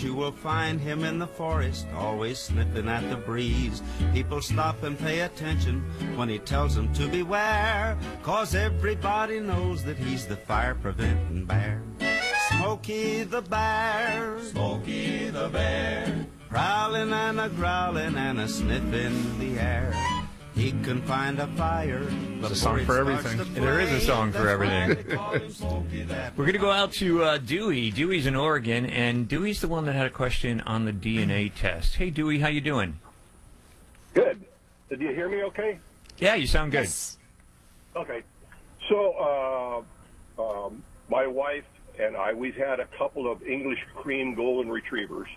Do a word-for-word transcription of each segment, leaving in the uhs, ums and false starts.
you will find him in the forest, always sniffing at the breeze. People stop and pay attention when he tells them to beware, 'cause everybody knows that he's the fire-preventing bear. Smokey the Bear, Smokey the Bear, prowling and a-growling and a-sniffing the air. He can find a fire. There's a song for everything. There is a song for everything. We're going to go out to uh, Dewey. Dewey's in Oregon, and Dewey's the one that had a question on the D N A test. Hey, Dewey, how you doing? Good. Did you hear me okay? Yeah, you sound good. Yes. Okay. So, uh, um, my wife and I, we've had a couple of English cream golden retrievers,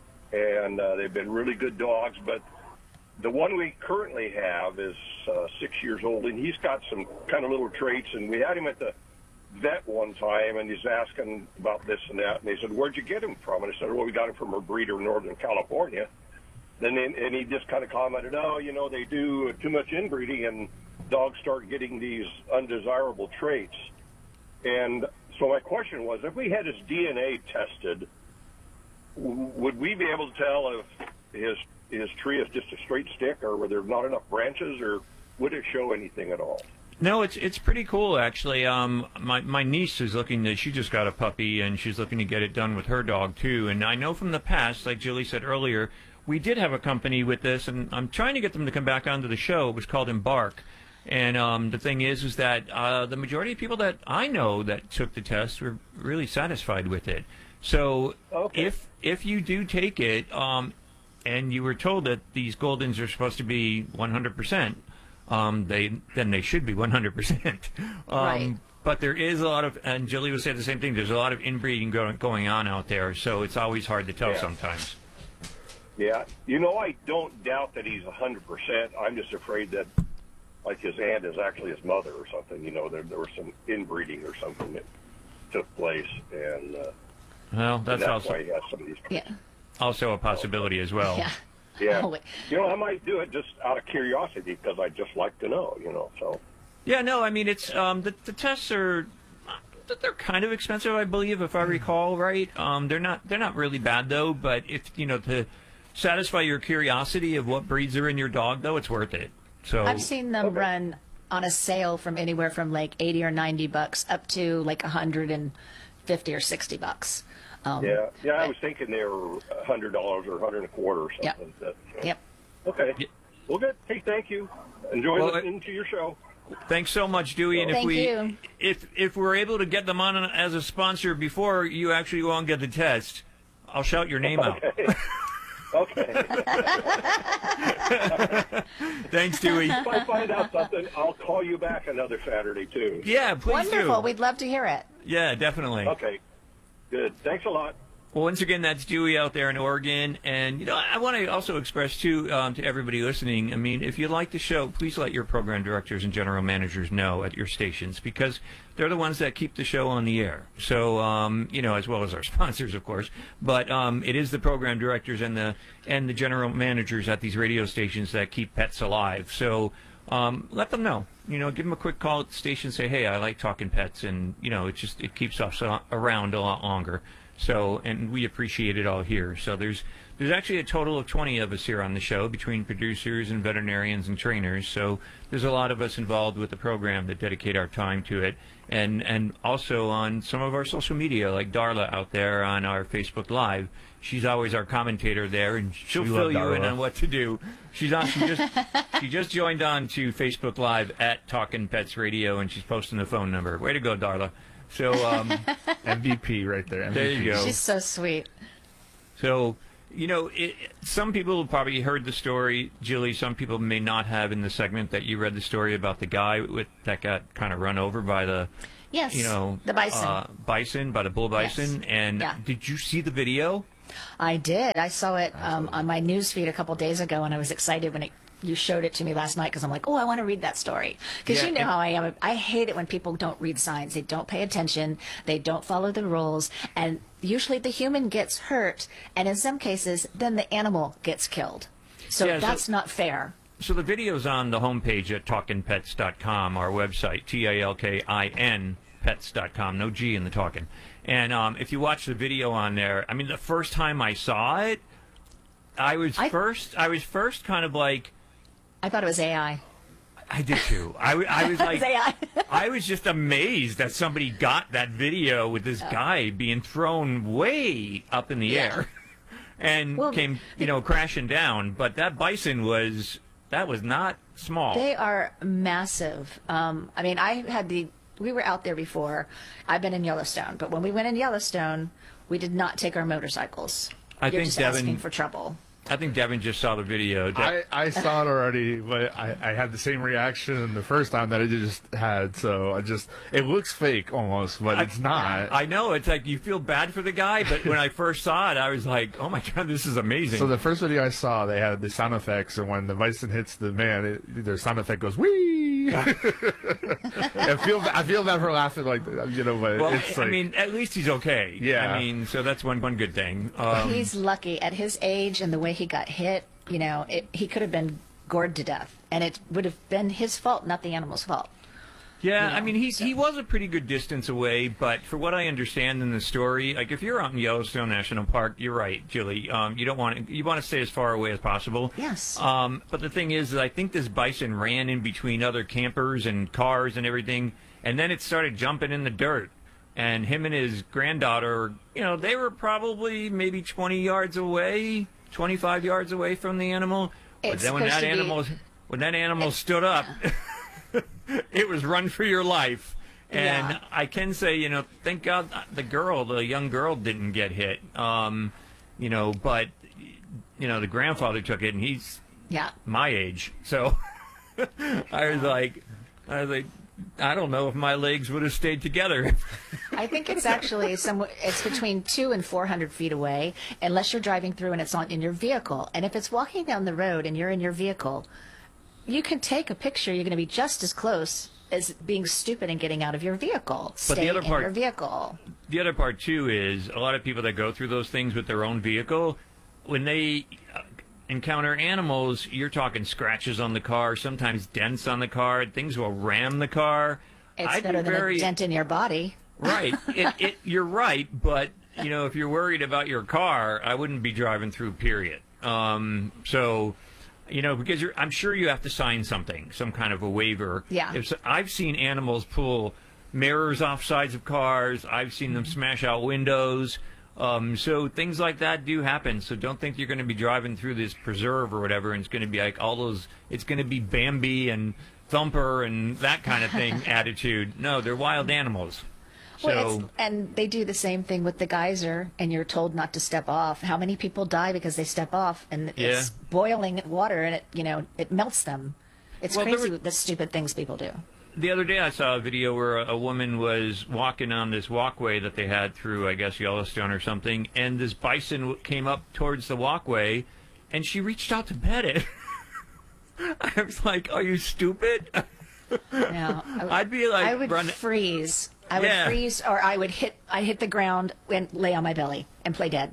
and uh, they've been really good dogs, but the one we currently have is uh, six years old, and he's got some kind of little traits, and we had him at the vet one time, and he's asking about this and that, and they said, where'd you get him from? And I said, well, we got him from a breeder in Northern California. Then, and he just kind of commented, oh, you know, they do too much inbreeding, and dogs start getting these undesirable traits. And so my question was, if we had his D N A tested, w- would we be able to tell if his his tree is just a straight stick, or were there not enough branches, or would it show anything at all? No, it's it's pretty cool, actually. Um, my, my niece is looking to, she just got a puppy, and she's looking to get it done with her dog, too. And I know from the past, like Julie said earlier, we did have a company with this, and I'm trying to get them to come back onto the show. It was called Embark. And um, the thing is, is that uh, the majority of people that I know that took the test were really satisfied with it. So Okay. if if you do take it, um, and you were told that these Goldens are supposed to be one hundred percent, um, they then they should be one hundred percent. Um, Right. But there is a lot of, and Julie would say the same thing, there's a lot of inbreeding go, going on out there, so it's always hard to tell Yeah. sometimes. Yeah. You know, I don't doubt that he's one hundred percent. I'm just afraid that, like, his aunt is actually his mother or something. You know, there, there was some inbreeding or something that took place, and, uh, Well, and that's, that's also why he has some of these. Yeah. also a possibility as well. Yeah. Yeah. Oh, wait. You know, I might do it just out of curiosity because I just like to know, you know, so. Yeah, no, I mean, it's um, the, the tests are they're kind of expensive, I believe, if I recall right. Um, they're not they're not really bad though, but if you know to satisfy your curiosity of what breeds are in your dog, though, it's worth it. So I've seen them Okay. run on a sale from anywhere from like eighty or ninety bucks up to like one hundred fifty or sixty bucks. Um, Yeah, yeah, I was thinking they were a hundred dollars or a hundred and a quarter or Yep. something. That, Yep. Okay. Yeah. Well, good. Hey, thank you. Enjoy Well, listening to your show. Thanks so much, Dewey. And if Thank we you. if if we're able to get them on as a sponsor before you actually go and get the test, I'll shout your name out. Okay. Okay. Thanks, Dewey. If I find out something, I'll call you back another Saturday, too. Yeah, please Wonderful. do. We'd love to hear it. Yeah, definitely. Okay. Good. Thanks a lot. Well, once again, that's Dewey out there in Oregon. And, you know, I want to also express, too, um, to everybody listening, I mean, if you like the show, please let your program directors and general managers know at your stations because they're the ones that keep the show on the air. So, um, you know, as well as our sponsors, of course. But um, it is the program directors and the and the general managers at these radio stations that keep pets alive. So um, let them know. You know, give them a quick call at the station, say, hey, I like talking pets. And, you know, it just it keeps us around a lot longer. So, and we appreciate it all here. So there's there's actually a total of twenty of us here on the show between producers and veterinarians and trainers. So there's a lot of us involved with the program that dedicate our time to it. And and also on some of our social media, like Darla out there on our Facebook Live. She's always our commentator there, and she'll We fill love you in Darla. on what to do. She's on. She just she just joined on to Facebook Live at Talkin' Pets Radio, and she's posting the phone number. Way to go, Darla. So um, M V P right there. M V P. there you go. She's so sweet. So, you know, it, some people probably heard the story, Julie. Some people may not have in the segment that you read the story about the guy with that got kind of run over by the, Yes. you know, the bison. uh, bison, by the bull bison. Yes. And Yeah. did you see the video? I did. I saw it um, on my news feed a couple days ago, and I was excited when it, you showed it to me last night because I'm like, oh, I want to read that story. Because Yeah, you know and- how I am. I hate it when people don't read signs. They don't pay attention. They don't follow the rules. And usually the human gets hurt, and in some cases, then the animal gets killed. So Yeah, so- that's not fair. So the video's on the homepage at talkin pets dot com, our website, T A L K I N pets dot com. No G in the talking. And um, if you watch the video on there, I mean, the first time I saw it, I was I, first. I was first kind of like. I thought it was A I. I did too. I, w- I was like, A I. I was just amazed that somebody got that video with this oh. guy being thrown way up in the yeah. air, and well, came, you know, crashing down. But that bison was that was not small. They are massive. Um, I mean, I had the. We were out there before. I've been in Yellowstone, but when we went in Yellowstone, we did not take our motorcycles. I You're think just Devin, asking for trouble. I think Devin just saw the video. De- I, I saw it already, but I, I had the same reaction the first time that I just had. So I just, it looks fake almost, but I, it's not. I know. It's like you feel bad for the guy, but when I first saw it, I was like, oh my God, this is amazing. So the first video I saw, they had the sound effects, and when the bison hits the man, it, their sound effect goes, whee! I feel I feel bad for laughing, like, you know, but well, it's I like, mean, at least he's okay. Yeah. I mean, so that's one, one good thing. Um, he's lucky. At his age and the way he got hit, you know, it, he could have been gored to death, and it would have been his fault, not the animal's fault. Yeah, you know, I mean, he so. he was a pretty good distance away, but for what I understand in the story, like if you're out in Yellowstone National Park, you're right, Julie. Um, you don't want to, you want to stay as far away as possible. Yes. Um, but the thing is, that I think this bison ran in between other campers and cars and everything, and then it started jumping in the dirt. And him and his granddaughter, you know, they were probably maybe twenty yards away, twenty-five yards away from the animal. It's but then when that animal, be... when that animal stood up. It was run for your life. And yeah. I can say, you know, thank God the girl, the young girl didn't get hit. Um, you know, but, you know, the grandfather took it, and he's yeah. my age. So I was like, I was like, I don't know if my legs would have stayed together. I think it's actually somewhere, it's between two and four hundred feet away, unless you're driving through and it's on in your vehicle. And if it's walking down the road and you're in your vehicle, you can take a picture. You're going to be just as close as being stupid and getting out of your vehicle. Stay but the other part, in your vehicle. The other part, too, is a lot of people that go through those things with their own vehicle, when they uh, encounter animals, you're talking scratches on the car, sometimes dents on the car. Things will ram the car. It's I'd better be than very, a dent in your body. Right. it, it, you're right, but, you know, if you're worried about your car, I wouldn't be driving through, period. Um, so... You know, because you're, I'm sure you have to sign something, some kind of a waiver. Yeah. If, I've seen animals pull mirrors off sides of cars. I've seen them smash out windows. Um, so things like that do happen. So don't think you're going to be driving through this preserve or whatever, and it's going to be like all those, it's going to be Bambi and Thumper and that kind of thing attitude. No, they're wild animals. So, well, it's, and they do the same thing with the geyser, and you're told not to step off. How many people die because they step off, and yeah. it's boiling water, and it, you know, it melts them. It's well, crazy were, the stupid things people do. The other day I saw a video where a, a woman was walking on this walkway that they had through, I guess, Yellowstone or something, and this bison came up towards the walkway, and she reached out to pet it. I was like, are you stupid? No, I, I'd be like, I would run. freeze. I Yeah. would freeze, or I would hit. I hit the ground and lay on my belly and play dead.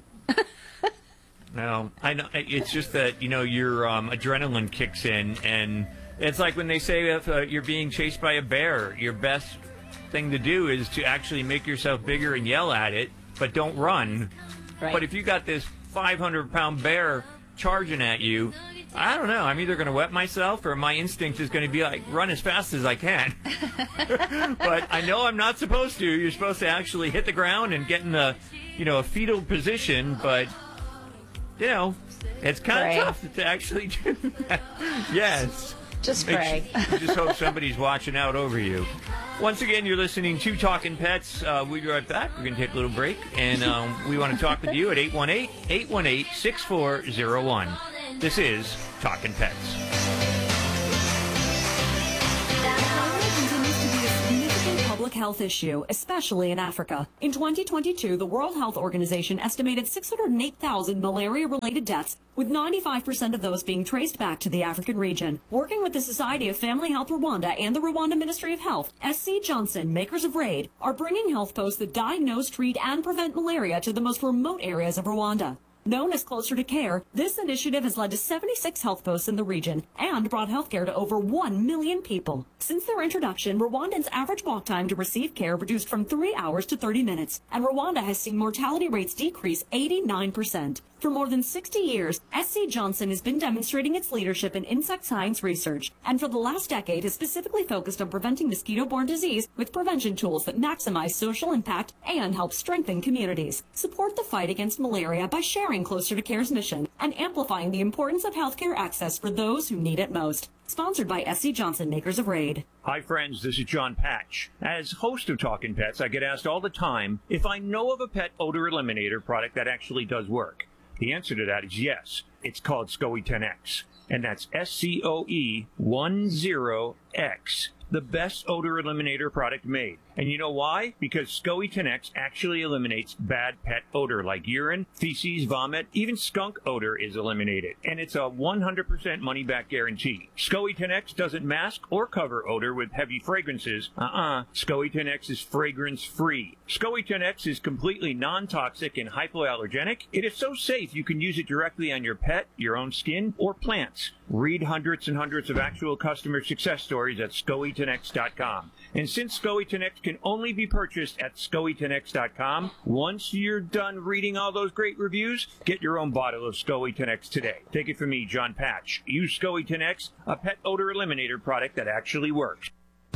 No, I know. It's just that, you know, your um, adrenaline kicks in, and it's like when they say if uh, you're being chased by a bear, your best thing to do is to actually make yourself bigger and yell at it, but don't run. Right. But if you got this five hundred pound bear charging at you, I don't know. I'm either going to wet myself, or my instinct is going to be like, run as fast as I can. But I know I'm not supposed to. You're supposed to actually hit the ground and get in a, you know, a fetal position. But, you know, it's kind Pray. of tough to actually do that. Yes. Just Make pray. sure- just hope somebody's watching out over you. Once again, you're listening to Talking Pets. Uh, we'll be right back. We're going to take a little break, and um, we want to talk with you at eight one eight, eight one eight, six four zero one. This is Talking Pets. Public health issue, especially in Africa. In twenty twenty-two, the World Health Organization estimated six hundred eight thousand malaria-related deaths, with ninety-five percent of those being traced back to the African region. Working with the Society of Family Health Rwanda and the Rwanda Ministry of Health, S C Johnson, makers of RAID, are bringing health posts that diagnose, treat, and prevent malaria to the most remote areas of Rwanda. Known as Closer to Care, this initiative has led to seventy-six health posts in the region and brought healthcare to over one million people. Since their introduction, Rwandans' average walk time to receive care reduced from three hours to thirty minutes, and Rwanda has seen mortality rates decrease eighty-nine percent. For more than sixty years, S C Johnson has been demonstrating its leadership in insect science research, and for the last decade has specifically focused on preventing mosquito-borne disease with prevention tools that maximize social impact and help strengthen communities. Support the fight against malaria by sharing Closer to Care's mission and amplifying the importance of healthcare access for those who need it most. Sponsored by S C Johnson, makers of Raid. Hi, friends. This is John Patch. As host of Talkin' Pets, I get asked all the time if I know of a pet odor eliminator product that actually does work. The answer to that is yes. It's called SCOE ten X, and that's S C O E ten X, the best odor eliminator product made. And you know why? Because SCOE ten X actually eliminates bad pet odor like urine, feces, vomit, even skunk odor is eliminated. And it's a one hundred percent money-back guarantee. SCOE ten X doesn't mask or cover odor with heavy fragrances. Uh-uh. SCOE ten X is fragrance-free. SCOE ten X is completely non-toxic and hypoallergenic. It is so safe you can use it directly on your pet, your own skin, or plants. Read hundreds and hundreds of actual customer success stories at SCOE ten X dot com. And since SCOE ten X can only be purchased at SCOE ten X dot com, once you're done reading all those great reviews, get your own bottle of SCOE ten X today. Take it from me, John Patch. Use SCOE ten X, a pet odor eliminator product that actually works.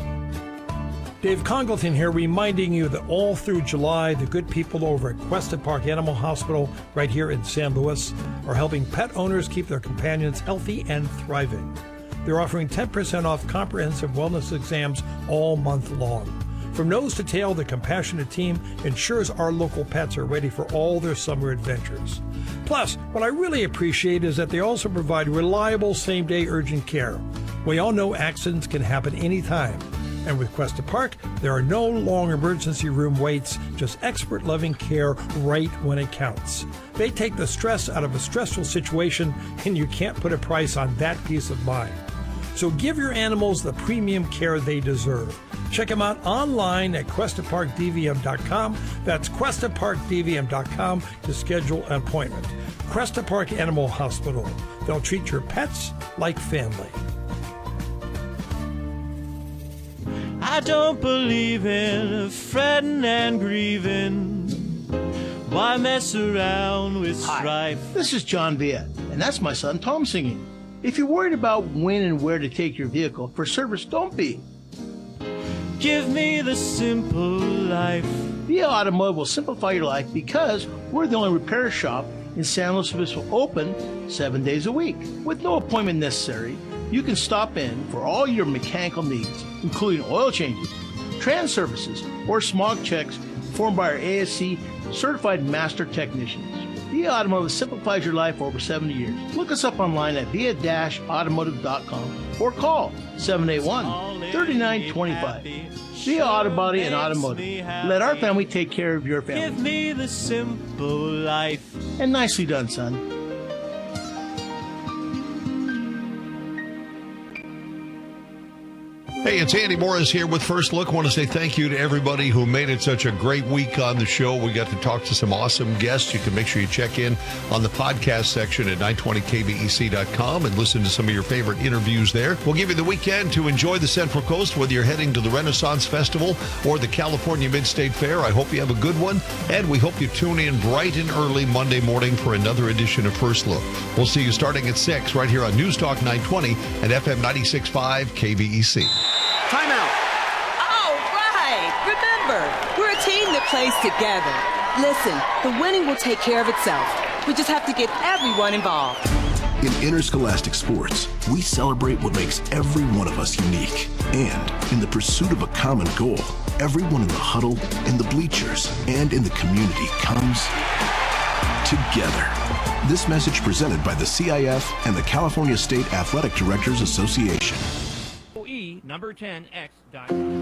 Dave Congleton here, reminding you that all through July, the good people over at Cuesta Park Animal Hospital right here in San Luis are helping pet owners keep their companions healthy and thriving. They're offering ten percent off comprehensive wellness exams all month long. From nose to tail, the compassionate team ensures our local pets are ready for all their summer adventures. Plus, what I really appreciate is that they also provide reliable same-day urgent care. We all know accidents can happen anytime. And with Cuesta Park, there are no long emergency room waits, just expert loving care right when it counts. They take the stress out of a stressful situation, and you can't put a price on that peace of mind. So give your animals the premium care they deserve. Check them out online at Cuesta Park D V M dot com. That's Cuesta Park D V M dot com to schedule an appointment. Cuesta Park Animal Hospital. They'll treat your pets like family. I don't believe in fretting and grieving. Why mess around with strife? Hi, this is John Villa, and that's my son Tom singing. If you're worried about when and where to take your vehicle for service, don't be. Give me the simple life. Villa Automotive will simplify your life because we're the only repair shop in San Luis Obispo open seven days a week. With no appointment necessary, you can stop in for all your mechanical needs, including oil changes, trans services, or smog checks performed by our A S C certified master technicians. Villa Automotive simplifies your life for over seventy years. Look us up online at via dash automotive dot com or call seven eight one, three nine two five. Villa Auto Body and Automotive. Let our family take care of your family. Give me the simple life. And nicely done, son. Hey, it's Andy Morris here with First Look. I want to say thank you to everybody who made it such a great week on the show. We got to talk to some awesome guests. You can make sure you check in on the podcast section at nine twenty K B E C dot com and listen to some of your favorite interviews there. We'll give you the weekend to enjoy the Central Coast, whether you're heading to the Renaissance Festival or the California Mid-State Fair. I hope you have a good one, and we hope you tune in bright and early Monday morning for another edition of First Look. We'll see you starting at six right here on News Talk nine twenty and F M ninety-six point five K B E C. Timeout. All right. Remember, we're a team that plays together. Listen, the winning will take care of itself. We just have to get everyone involved. In interscholastic sports, we celebrate what makes every one of us unique. And in the pursuit of a common goal, everyone in the huddle, in the bleachers, and in the community comes together. This message presented by the C I F and the California State Athletic Directors Association. Number ten X.